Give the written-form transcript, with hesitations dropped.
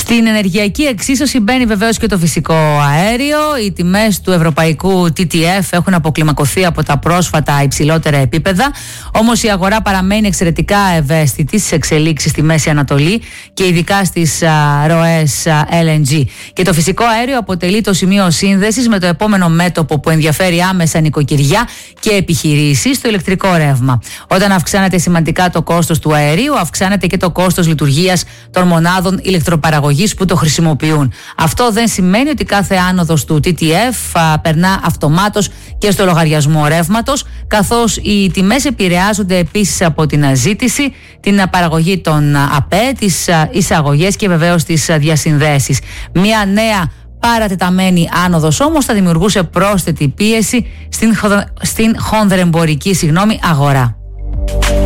Στην ενεργειακή εξίσωση μπαίνει βεβαίως και το φυσικό αέριο. Οι τιμές του ευρωπαϊκού TTF έχουν αποκλιμακωθεί από τα πρόσφατα υψηλότερα επίπεδα. Όμως η αγορά παραμένει εξαιρετικά ευαίσθητη στις εξελίξεις στη Μέση Ανατολή και ειδικά στις ροές LNG. Και το φυσικό αέριο αποτελεί το σημείο σύνδεσης με το επόμενο μέτωπο που ενδιαφέρει άμεσα νοικοκυριά και επιχειρήσεις, το ηλεκτρικό ρεύμα. Όταν αυξάνεται σημαντικά το κόστος του αερίου, αυξάνεται και το κόστος λειτουργίας των μονάδων ηλεκτροπαραγωγής που το χρησιμοποιούν. Αυτό δεν σημαίνει ότι κάθε άνοδος του TTF περνά αυτομάτως και στο λογαριασμό ρεύματος, καθώς οι τιμές επηρεάζονται επίσης από την ζήτηση, την παραγωγή των ΑΠΕ, τις εισαγωγές και βεβαίως τις διασυνδέσεις. Μια νέα παρατεταμένη άνοδος όμως θα δημιουργούσε πρόσθετη πίεση στην χονδρεμπορική αγορά.